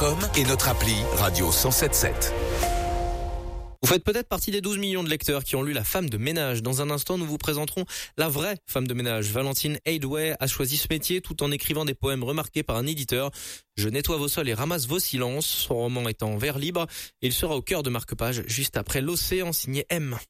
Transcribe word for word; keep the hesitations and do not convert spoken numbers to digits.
com et notre appli Radio cent sept sept. Vous faites peut-être partie des douze millions de lecteurs qui ont lu La femme de ménage. Dans un instant, nous vous présenterons la vraie femme de ménage. Valentine Hadeway a choisi ce métier tout en écrivant des poèmes remarqués par un éditeur. Je nettoie vos sols et ramasse vos silences. Son roman est en vers libre. Il sera au cœur de marque-page juste après l'Océan signé M.